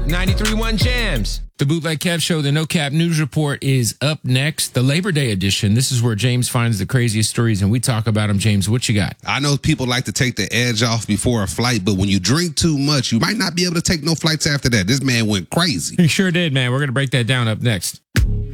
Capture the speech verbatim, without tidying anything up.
ninety-three point one Jams. The Bootleg Kev Show, the No Cap News Report is up next. The Labor Day edition. This is where James finds the craziest stories and we talk about them. James, what you got? I know people like to take the edge off before a flight, but when you drink too much, you might not be able to take no flights after that. This man went crazy. He sure did, man. We're going to break that down up next.